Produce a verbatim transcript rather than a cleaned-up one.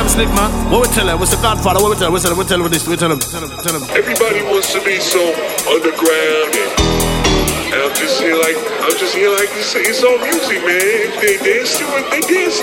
Slick man, what we tell him? What's the Godfather? What we tell him? What we tell him? What we tell him? This? We tell him. Tell him. Tell him. Everybody wants to be so underground, and, and I'm just here like I'm just here like it's, it's all music, man. They dance to it. They dance